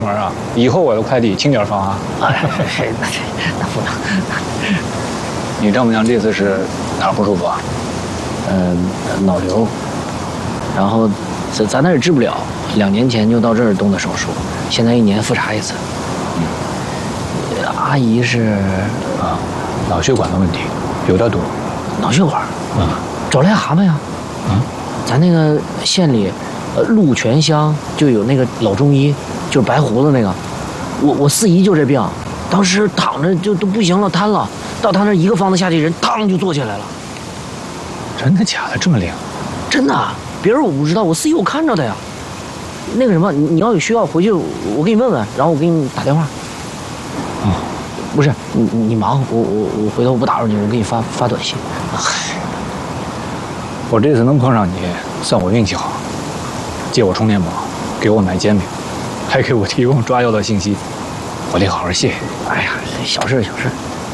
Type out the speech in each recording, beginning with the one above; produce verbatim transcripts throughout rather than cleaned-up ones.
门啊，以后我的快递轻点放啊。 哎，那那不能。 你丈母娘这次是哪儿不舒服啊？ 嗯、呃，脑瘤。然后咱咱那儿治不了，两年前就到这儿动的手术，现在一年复查一次。嗯，阿姨是啊，脑血管的问题，有点堵。 脑血管？ 啊， 找癞蛤蟆呀。 啊， 咱那个县里，呃，鹿泉乡就有那个老中医，就是白胡子那个。我我四姨就这病，当时躺着就都不行了，瘫了。到他那一个方子下去，人当就坐起来了。 真的假的？这么灵？ 真的，别人我不知道，我四姨我看着的呀。那个什么，你你要有需要回去，我给你问问，然后我给你打电话。 啊、嗯， 不是你你忙，我我我回头我不打扰你，我给你发发短信。嗨， 我这次能碰上你，算我运气好。借我充电宝，给我买煎饼，还给我提供抓药的信息，我得好好谢谢你。 哎呀，小事小事。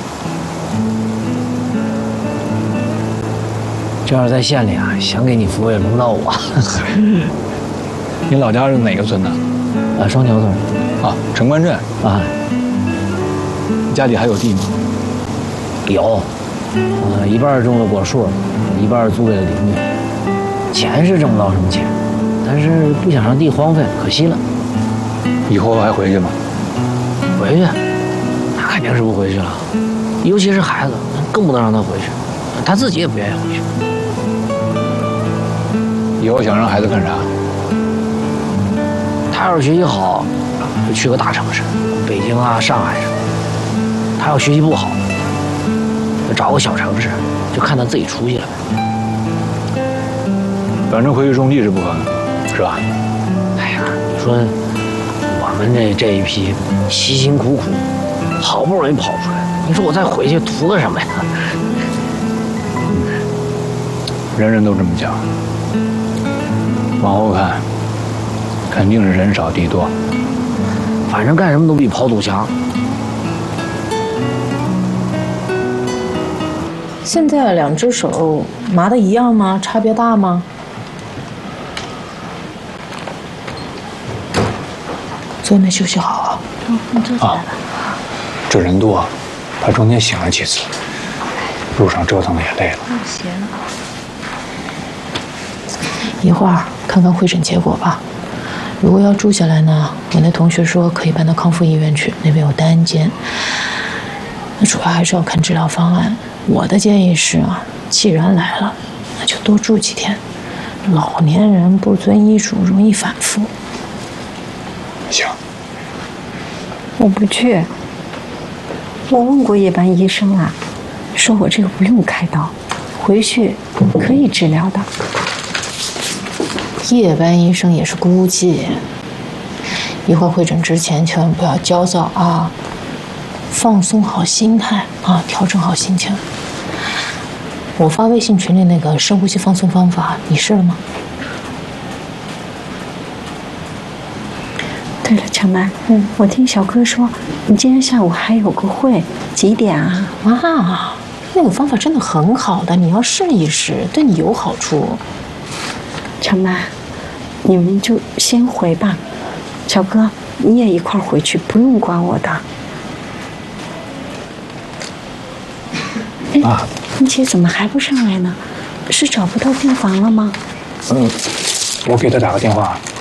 这要是在县里啊，想给你服也轮不到我。 你老家是哪个村的？ 啊，双桥村。 啊，城关镇。 啊。 你家里还有地吗？ 有，呃，一半种了果树，一半租给了邻居。钱是挣不到什么钱，但是不想让地荒废，可惜了。 以后还回去吗？ 回去，那肯定是不回去了。尤其是孩子，更不能让他回去，他自己也不愿意回去。 以后想让孩子干啥？ 他要是学习好，就去个大城市，北京啊、上海什么的；他要学习不好，就找个小城市，就看他自己出息了呗。 反正回去种地是不可能，是吧？ 哎呀，你说我们这这一批辛辛苦苦，好不容易跑出来，你说我再回去图个什么呀？ 人人都这么讲。往后看，肯定是人少地多。 反正干什么都比跑赌强。 现在两只手麻的一样吗？差别大吗？昨天没休息好啊？ 嗯，你坐起来吧。 这人多，他中间醒了几次，路上折腾的也累了。 行。 一会儿看看会诊结果吧。如果要住下来呢，我那同学说可以搬到康复医院去，那边有单间。那主要还是要看治疗方案。我的建议是啊，既然来了，那就多住几天。老年人不遵医嘱，容易反复。 行。 我不去。我问过夜班医生了，说我这个不用开刀，回去可以治疗的。 夜班医生也是估计，一会儿会诊之前千万不要焦躁啊，放松好心态啊，调整好心情。我发微信群里那个深呼吸放松方法，你试了吗？ 对了，陈曼，嗯，我听小哥说你今天下午还有个会，几点啊？ 啊，那个方法真的很好的，你要试一试，对你有好处。 陈曼，你们就先回吧，小哥你也一块回去，不用管我的。哎，你姐怎么还不上来呢？是找不到病房了吗？ 嗯，我给他打个电话，